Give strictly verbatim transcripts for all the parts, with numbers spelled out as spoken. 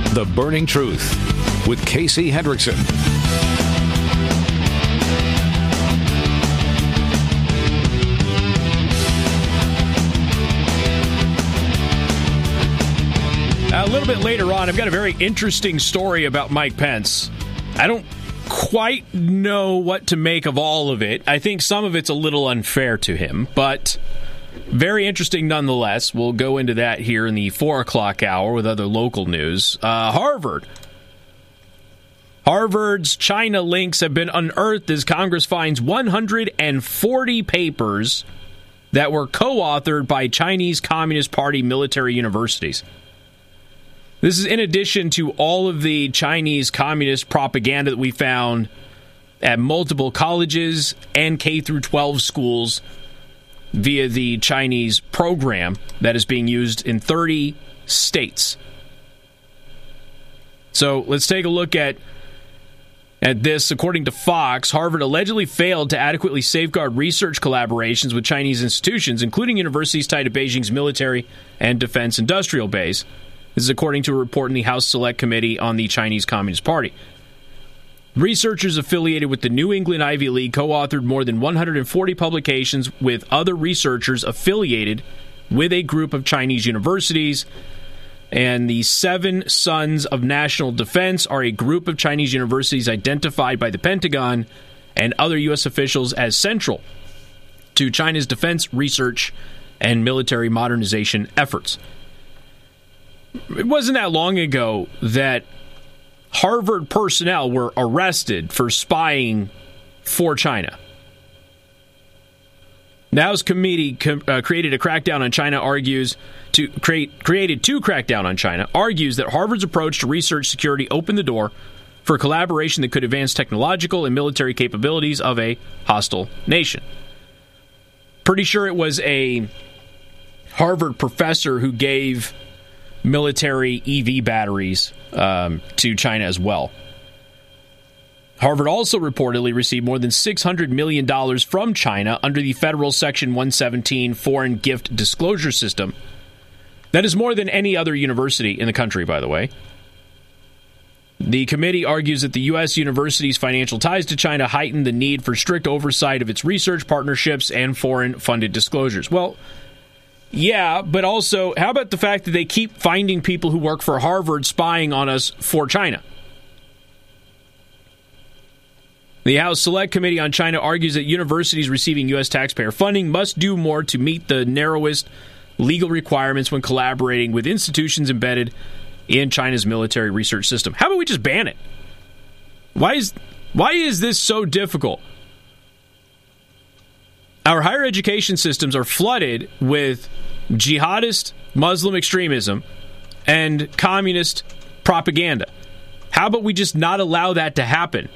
The Burning Truth with Casey Hendrickson. A little bit later on, I've got a very interesting story about Mike Pence. I don't quite know what to make of all of it. I think some of it's a little unfair to him, but very interesting nonetheless. We'll go into that here in the four o'clock hour with other local news. Uh, Harvard. Harvard's China links have been unearthed as Congress finds one hundred forty papers that were co-authored by Chinese Communist Party military universities. This is in addition to all of the Chinese communist propaganda that we found at multiple colleges and K through twelve schools via the Chinese program that is being used in thirty states. So let's take a look at, at this. According to Fox, Harvard allegedly failed to adequately safeguard research collaborations with Chinese institutions, including universities tied to Beijing's military and defense industrial base. This is according to a report in the House Select Committee on the Chinese Communist Party. Researchers affiliated with the New England Ivy League co-authored more than one hundred forty publications with other researchers affiliated with a group of Chinese universities. And the Seven Sons of National Defense are a group of Chinese universities identified by the Pentagon and other U S officials as central to China's defense research and military modernization efforts. It wasn't that long ago that Harvard personnel were arrested for spying for China. Now's committee com- uh, created a crackdown on China argues to create created to crackdown on China argues that Harvard's approach to research security opened the door for collaboration that could advance technological and military capabilities of a hostile nation. Pretty sure it was a Harvard professor who gave military E V batteries um, to China as well. Harvard also reportedly received more than six hundred million dollars from China under the federal Section one seventeen foreign gift disclosure system. That is more than any other university in the country, by the way. The committee argues that the U S university's financial ties to China heighten the need for strict oversight of its research partnerships and foreign-funded disclosures. Well, yeah, but also, how about the fact that they keep finding people who work for Harvard spying on us for China? The House Select Committee on China argues that universities receiving U S taxpayer funding must do more to meet the narrowest legal requirements when collaborating with institutions embedded in China's military research system. How about we just ban it? Why is why is this so difficult? Our higher education systems are flooded with jihadist Muslim extremism and communist propaganda. How about we just not allow that to happen?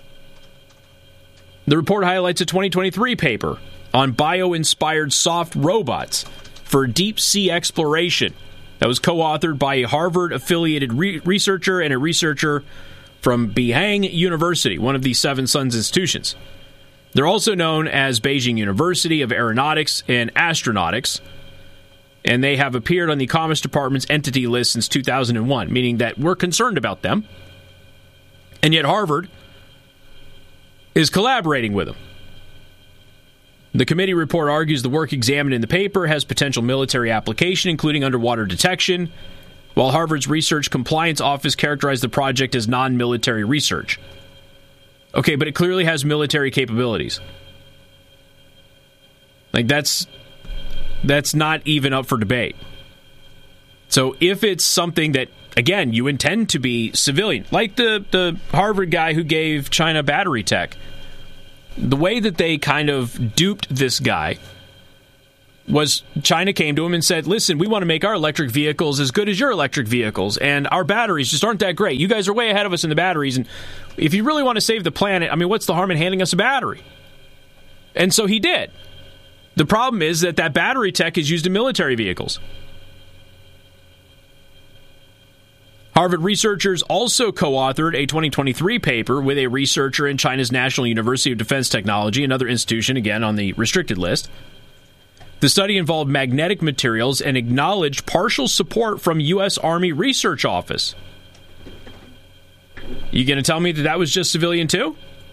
The report highlights a twenty twenty-three paper on bio-inspired soft robots for deep sea exploration that was co-authored by a Harvard-affiliated re- researcher and a researcher from Beihang University, one of the Seven Sons institutions. They're also known as Beijing University of Aeronautics and Astronautics, and they have appeared on the Commerce Department's entity list since two thousand one, meaning that we're concerned about them, and yet Harvard is collaborating with them. The committee report argues the work examined in the paper has potential military application, including underwater detection, while Harvard's Research Compliance Office characterized the project as non-military research. Okay, but it clearly has military capabilities. Like, that's that's not even up for debate. So if it's something that, again, you intend to be civilian, like the, the Harvard guy who gave China battery tech, the way that they kind of duped this guy was China came to him and said, listen, we want to make our electric vehicles as good as your electric vehicles, and our batteries just aren't that great. You guys are way ahead of us in the batteries, and if you really want to save the planet, I mean, what's the harm in handing us a battery? And so he did. The problem is that that battery tech is used in military vehicles. Harvard researchers also co-authored a twenty twenty-three paper with a researcher in China's National University of Defense Technology, another institution, again, on the restricted list. The study involved magnetic materials and acknowledged partial support from U S Army Research Office. You going to tell me that that was just civilian too?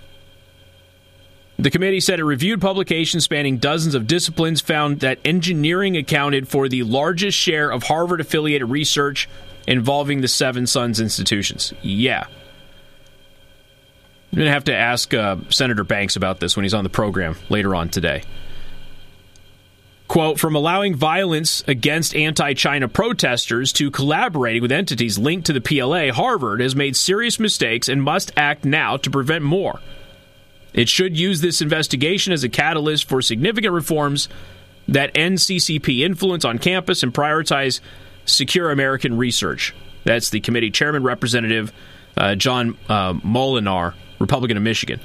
The committee said it reviewed publications spanning dozens of disciplines, found that engineering accounted for the largest share of Harvard-affiliated research involving the Seven Sons institutions. Yeah. I'm going to have to ask uh, Senator Banks about this when he's on the program later on today. Quote, from allowing violence against anti-China protesters to collaborating with entities linked to the P L A, Harvard has made serious mistakes and must act now to prevent more. It should use this investigation as a catalyst for significant reforms that end C C P influence on campus and prioritize secure American research. That's the committee chairman, Representative uh, John uh, Molinar, Republican of Michigan.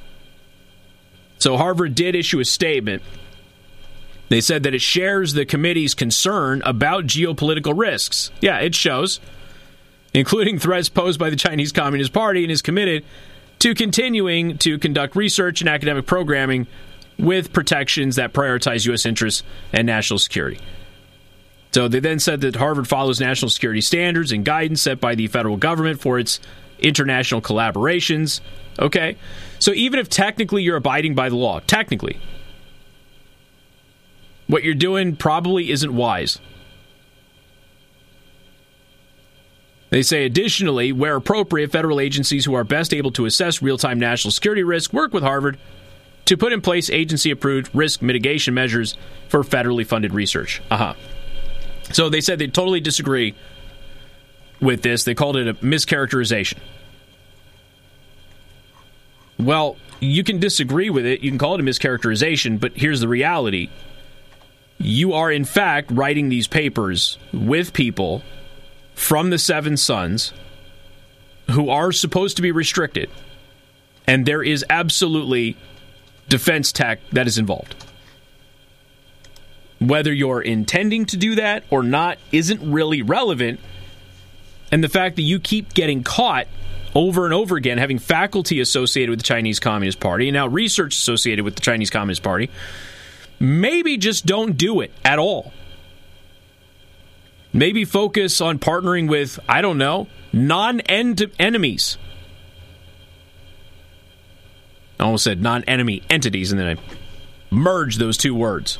So Harvard did issue a statement. They said that it shares the committee's concern about geopolitical risks. Yeah, it shows, including threats posed by the Chinese Communist Party, and is committed to continuing to conduct research and academic programming with protections that prioritize U S interests and national security. So they then said that Harvard follows national security standards and guidance set by the federal government for its international collaborations. Okay? So even if technically you're abiding by the law, technically, what you're doing probably isn't wise. They say, additionally, where appropriate, federal agencies who are best able to assess real-time national security risk work with Harvard to put in place agency-approved risk mitigation measures for federally funded research. Uh-huh. So they said they totally disagree with this. They called it a mischaracterization. Well, you can disagree with it. You can call it a mischaracterization, but here's the reality. You are, in fact, writing these papers with people from the Seven Sons who are supposed to be restricted, and there is absolutely defense tech that is involved. Whether you're intending to do that or not isn't really relevant, and the fact that you keep getting caught over and over again having faculty associated with the Chinese Communist Party and now research associated with the Chinese Communist Party, maybe just don't do it at all. Maybe focus on partnering with, I don't know, non-enemies. I almost said non-enemy entities, and then I merged those two words.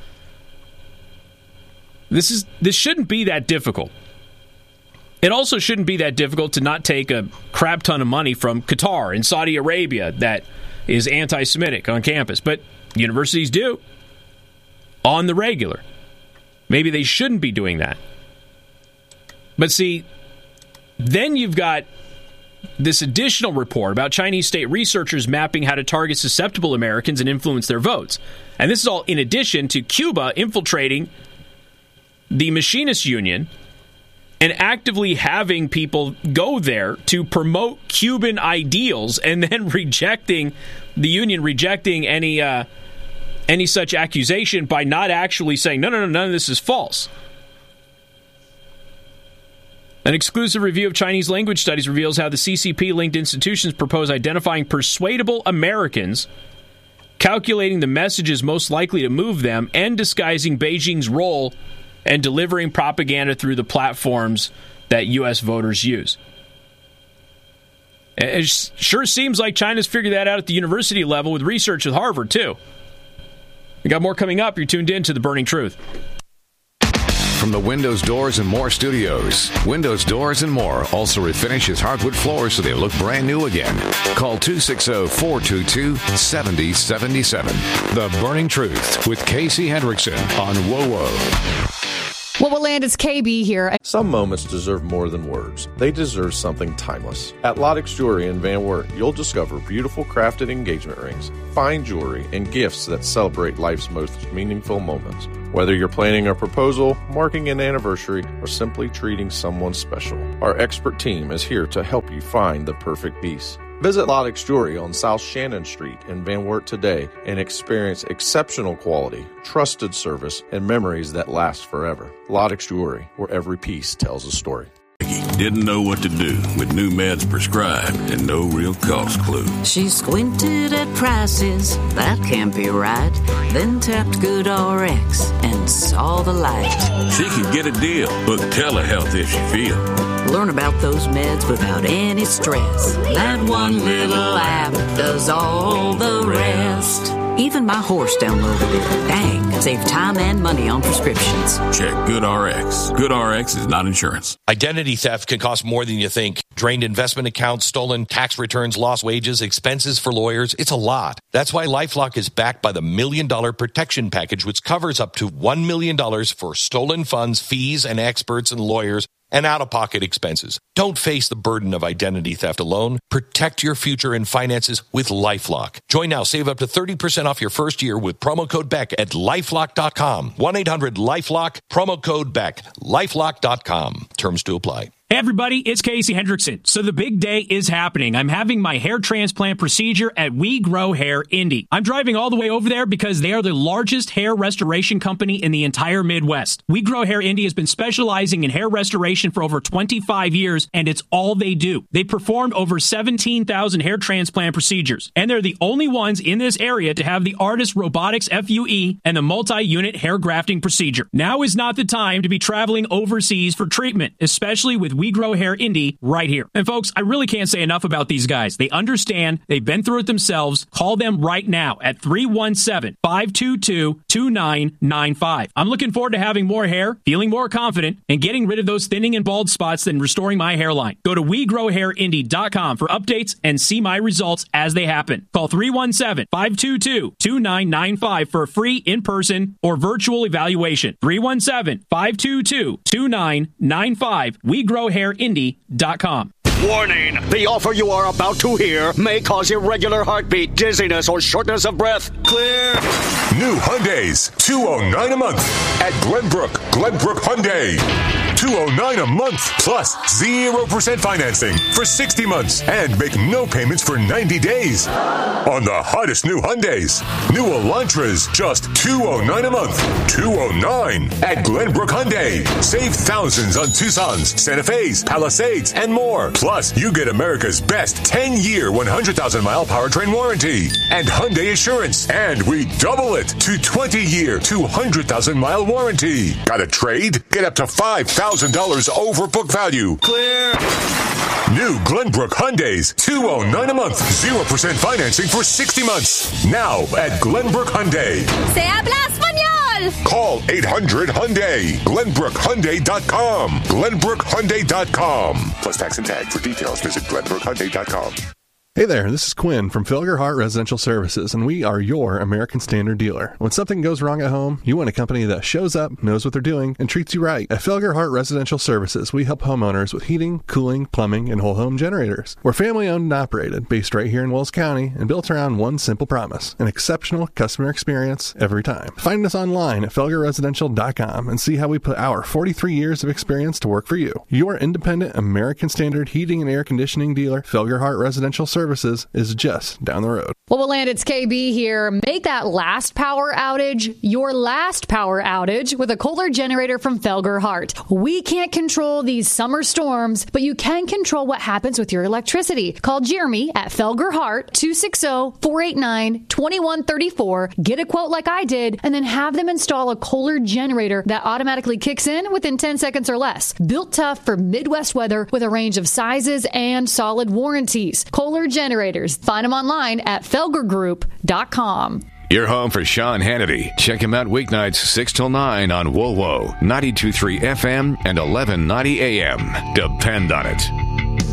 This is this shouldn't be that difficult. It also shouldn't be that difficult to not take a crap ton of money from Qatar and Saudi Arabia that is anti-Semitic on campus. But universities do, on the regular. Maybe they shouldn't be doing that. But see, then you've got this additional report about Chinese state researchers mapping how to target susceptible Americans and influence their votes. And this is all in addition to Cuba infiltrating the Machinists Union and actively having people go there to promote Cuban ideals and then rejecting, the union rejecting any uh, any such accusation by not actually saying, no, no, no, none of this is false. An exclusive review of Chinese language studies reveals how the C C P-linked institutions propose identifying persuadable Americans, calculating the messages most likely to move them, and disguising Beijing's role and delivering propaganda through the platforms that U S voters use. It sure seems like China's figured that out at the university level with research at Harvard, too. We got more coming up. You're tuned in to The Burning Truth. From the Windows Doors and More Studios, Windows Doors and More also refinishes hardwood floors so they look brand new again. Call two six zero, four two two, seven zero seven seven. The Burning Truth with Casey Hendrickson on W O W O. Well, we'll land. It's K B here. Some moments deserve more than words. They deserve something timeless. At Lottix Jewelry in Van Wert, you'll discover beautiful crafted engagement rings, fine jewelry, and gifts that celebrate life's most meaningful moments. Whether you're planning a proposal, marking an anniversary, or simply treating someone special, our expert team is here to help you find the perfect piece. Visit Lottix Jewelry on South Shannon Street in Van Wert today and experience exceptional quality, trusted service, and memories that last forever. Lottix Jewelry, where every piece tells a story. Becky didn't know what to do with new meds prescribed and no real cost clue. She squinted at prices, that can't be right. Then tapped GoodRx and saw the light. She could get a deal, book telehealth if she feel. Learn about those meds without any stress. That one little app does all the rest. Even my horse downloaded it. Dang, save time and money on prescriptions. Check GoodRx. GoodRx is not insurance. Identity theft can cost more than you think. Drained investment accounts, stolen tax returns, lost wages, expenses for lawyers. It's a lot. That's why LifeLock is backed by the Million Dollar Protection Package, which covers up to one million dollars for stolen funds, fees, and experts and lawyers, and out-of-pocket expenses. Don't face the burden of identity theft alone. Protect your future and finances with LifeLock. Join now. Save up to thirty percent off your first year with promo code Beck at LifeLock dot com. one eight hundred LifeLock, promo code Beck. LifeLock dot com. Terms to apply. Hey everybody, it's Casey Hendrickson. So the big day is happening. I'm having my hair transplant procedure at We Grow Hair Indy. I'm driving all the way over there because they are the largest hair restoration company in the entire Midwest. We Grow Hair Indy has been specializing in hair restoration for over twenty-five years, and it's all they do. They performed over seventeen thousand hair transplant procedures, and they're the only ones in this area to have the ARTIS Robotics F U E and the multi-unit hair grafting procedure. Now is not the time to be traveling overseas for treatment, especially with We Grow Hair Indy right here. And folks, I really can't say enough about these guys. They understand. They've been through it themselves. Call them right now at three one seven, five two two, two nine nine five. I'm looking forward to having more hair, feeling more confident, and getting rid of those thinning and bald spots and restoring my hairline. Go to we grow hair indy dot com for updates and see my results as they happen. Call three one seven, five two two, two nine nine five for a free in-person or virtual evaluation. three one seven, five two two, two nine nine five. we grow hair indy dot com. Warning! The offer you are about to hear may cause irregular heartbeat, dizziness, or shortness of breath. Clear! New Hyundais, two hundred nine dollars a month at Glenbrook. Glenbrook Hyundai. two hundred nine dollars a month plus zero percent financing for sixty months and make no payments for ninety days. On the hottest new Hyundais. New Elantras, just two hundred nine dollars a month. two hundred nine dollars at Glenbrook Hyundai. Save thousands on Tucsons, Santa Fe's, Palisades, and more. Plus, you get America's best ten-year, one hundred thousand mile powertrain warranty and Hyundai Assurance. And we double it to twenty-year, two hundred thousand mile warranty. Got a trade? Get up to five thousand dollars over book value. Clear! New Glenbrook Hyundais, two hundred nine dollars a month. zero percent financing for sixty months. Now at Glenbrook Hyundai. Se habla español! Call eight hundred Hyundai. Glenbrook Hyundai dot com. Glenbrook Hyundai dot com. Plus tax and tag. For details, visit Glenbrook Hyundai dot com. Hey there, this is Quinn from Felger Hart Residential Services, and we are your American Standard dealer. When something goes wrong at home, you want a company that shows up, knows what they're doing, and treats you right. At Felger Hart Residential Services, we help homeowners with heating, cooling, plumbing, and whole home generators. We're family owned and operated, based right here in Wells County, and built around one simple promise: an exceptional customer experience every time. Find us online at felger residential dot com and see how we put our forty-three years of experience to work for you. Your independent American Standard heating and air conditioning dealer, Felger Hart Residential Services. Services is just down the road. Well, we'll land. It's K B here. Make that last power outage your last power outage with a Kohler generator from Felger Hart. We can't control these summer storms, but you can control what happens with your electricity. Call Jeremy at Felger Hart, two six zero, four eight nine, two one three four. Get a quote like I did, and then have them install a Kohler generator that automatically kicks in within ten seconds or less. Built tough for Midwest weather with a range of sizes and solid warranties. Kohler generators. Find them online at felger group dot com. You're home for Sean Hannity. Check him out weeknights six till nine on W O W O, ninety-two point three F M and eleven ninety A M. Depend on it.